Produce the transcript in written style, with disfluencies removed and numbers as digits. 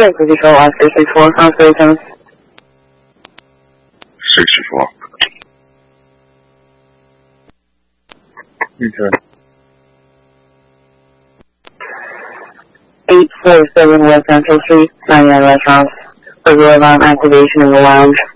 Frequency control, Oscar 64, constellation. 64. Okay. 847 West Central Street, 99 restaurants. Burglar alarm activation in the lounge.